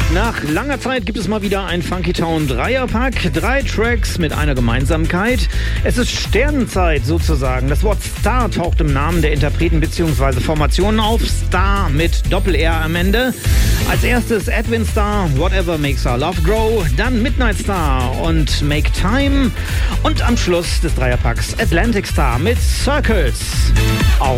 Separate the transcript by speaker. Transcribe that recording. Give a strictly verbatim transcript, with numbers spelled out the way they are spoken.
Speaker 1: Nach langer Zeit gibt es mal wieder ein Funky Town Dreierpack. Drei Tracks mit einer Gemeinsamkeit. Es ist Sternenzeit sozusagen. Das Wort Star taucht im Namen der Interpreten bzw. Formationen auf. Star mit Doppel-R am Ende. Als erstes Edwin Starr, Whatever Makes Our Love Grow. Dann Midnight Star und Make Time. Und am Schluss des Dreierpacks Atlantic Starr mit Circles. Auf